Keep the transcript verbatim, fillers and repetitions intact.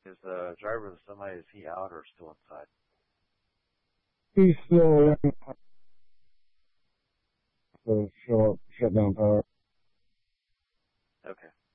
Is the driver of the semi, is he out or still inside? He's still in. So show up, shut down power. Okay.